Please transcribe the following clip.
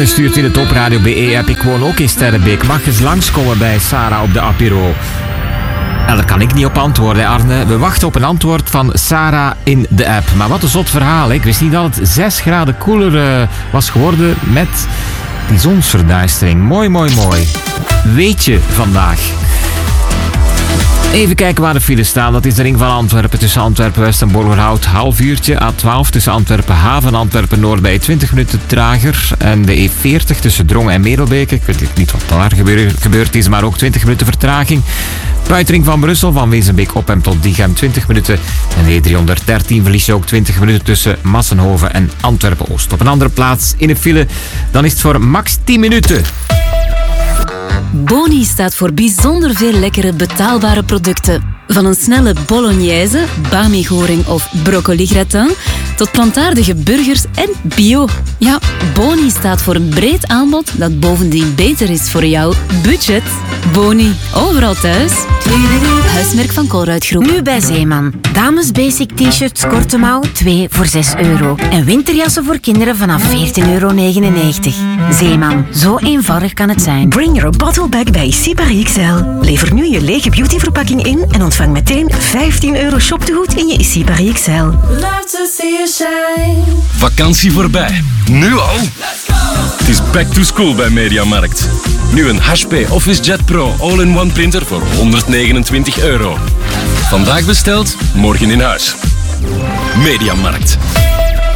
Arne stuurt in de Top Radio BE-app. Ik woon ook in Sterrenbeek. Mag eens langskomen bij Sarah op de apiro? En daar kan ik niet op antwoorden, Arne. We wachten op een antwoord van Sarah in de app. Maar wat een zot verhaal. Hè? Ik wist niet dat het 6 graden koeler was geworden met die zonsverduistering. Mooi, mooi, mooi. Weet je vandaag? Even kijken waar de files staan. Dat is de ring van Antwerpen tussen Antwerpen-West en Borgerhout. Half uurtje. A12 tussen Antwerpen-Haven en Antwerpen-Noord bij 20 minuten trager. En de E40 tussen Drongen en Merelbeke. Ik weet niet wat daar gebeurd is, maar ook 20 minuten vertraging. Buitenring van Brussel van Wezenbeek op en tot Diegem 20 minuten. En de E313 verlies je ook 20 minuten tussen Massenhoven en Antwerpen-Oost. Op een andere plaats in de file, dan is het voor max 10 minuten. Boni staat voor bijzonder veel lekkere betaalbare producten. Van een snelle bolognese, bami-goring of broccoli-gratin tot plantaardige burgers en bio. Ja, Boni staat voor een breed aanbod dat bovendien beter is voor jouw budget. Boni, overal thuis. Huismerk van Colruyt-groep. Nu bij Zeeman. Dames basic t-shirts korte mouw 2 voor €6. En winterjassen voor kinderen vanaf €14,99. Zeeman, zo eenvoudig kan het zijn. Bring your bottle back bij Sipari XL. Lever nu je lege beautyverpakking in en ontvang meteen €15 shoptegoed in je Sipari XL. Vakantie voorbij. Nu al? Het is back to school bij Mediamarkt. Nu een HP OfficeJet Pro all-in-one printer voor €129. Vandaag besteld, morgen in huis. Mediamarkt.